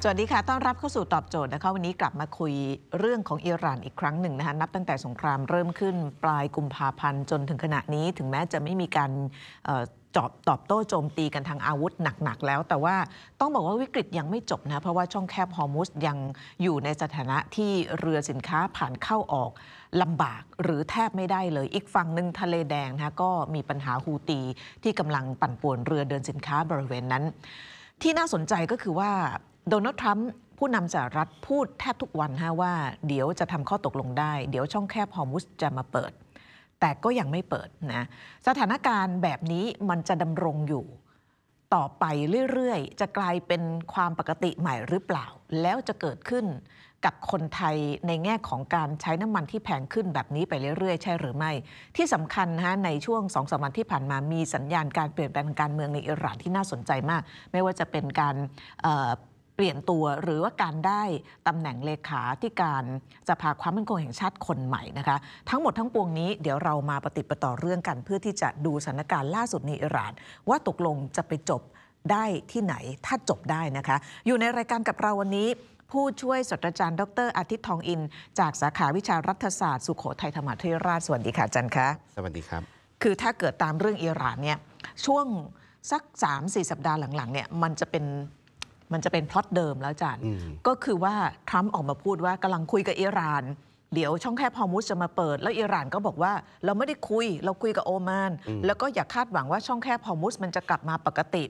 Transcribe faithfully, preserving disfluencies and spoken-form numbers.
สวัสดีค่ะต้อนรับเข้าสู่ตอบโจทย์นะคะวันนี้กลับมาคุยเรื่องของอิหร่านอีกครั้งหนึ่งนะคะนับตั้งแต่สงครามเริ่มขึ้นปลายกุมภาพันธ์จนถึงขณะนี้ถึงแม้จะไม่มีการจอบตอบโต้โจมตีกันทางอาวุธหนักๆแล้วแต่ว่าต้องบอกว่าวิกฤตยังไม่จบนะเพราะว่าช่องแคบฮอร์มุซยังอยู่ในสถานะที่เรือสินค้าผ่านเข้าออกลำบากหรือแทบไม่ได้เลยอีกฝั่งหนึ่งทะเลแดงนะก็มีปัญหาฮูตีที่กำลังปั่นป่วนเรือเดินสินค้าบริเวณนั้นที่น่าสนใจก็คือว่าโดนัลด์ทรัมป์ผู้นำสหรัฐพูดแทบทุกวันฮะว่าเดี๋ยวจะทำข้อตกลงได้เดี๋ยวช่องแคบฮอร์มุซจะมาเปิดแต่ก็ยังไม่เปิดนะสถานการณ์แบบนี้มันจะดำรงอยู่ต่อไปเรื่อยๆจะกลายเป็นความปกติใหม่หรือเปล่าแล้วจะเกิดขึ้นกับคนไทยในแง่ของการใช้น้ำมันที่แพงขึ้นแบบนี้ไปเรื่อยๆใช่หรือไม่ที่สำคัญนะฮะในช่วง สองถึงสาม วันที่ผ่านมามีสัญญาณการเปลี่ยนแปลงทางการเมืองในอิหร่านที่น่าสนใจมากไม่ว่าจะเป็นการเปลี่ยนตัวหรือว่าการได้ตำแหน่งเลขาธิการสภาความมั่นคงแห่งชาติคนใหม่นะคะทั้งหมดทั้งปวงนี้เดี๋ยวเรามาปฏิปต่อเรื่องกันเพื่อที่จะดูสถานการณ์ล่าสุดในอิหร่านว่าตกลงจะไปจบได้ที่ไหนถ้าจบได้นะคะอยู่ในรายการกับเราวันนี้ผู้ช่วยศาสตราจารย์ดรอาทิตย์ทองอินจากสาขาวิชารัฐศาสตร์สุโขทัยธรรมาธิราชสวัสดีค่ะอาจารย์คะสวัสดีครับคือถ้าเกิดตามเรื่องอิหร่านเนี่ยช่วงสัก สามถึงสี่ สัปดาห์หลังๆเนี่ยมันจะเป็นมันจะเป็นพล็อตเดิมแล้วอาจารย์ก็คือว่าทรัมป์ออกมาพูดว่ากำลังคุยกับอิหร่านเดี๋ยวช่องแคบฮอร์มุซจะมาเปิดแล้วอิหร่านก็บอกว่าเราไม่ได้คุยเราคุยกับโอมานแล้วก็อย่าคาดหวังว่าช่องแคบฮอร์มุซมันจะกลับมาปกติ